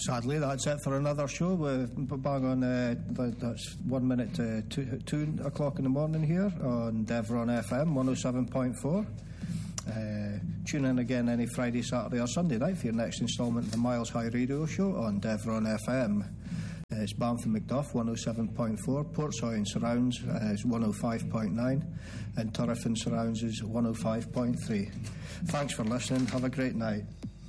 Sadly, that's it for another show. We're bang on, that's 1 minute to 2 o'clock in the morning here on Devron FM 107.4. Tune in again any Friday, Saturday or Sunday night for your next instalment of the Miles High Radio Show on Devron FM. It's Banff and Macduff 107.4, Portsoy and Surrounds is 105.9, and Turriff and Surrounds is 105.3. Thanks for listening. Have a great night.